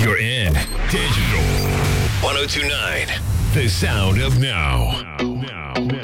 You're in Digital 1029, the sound of now.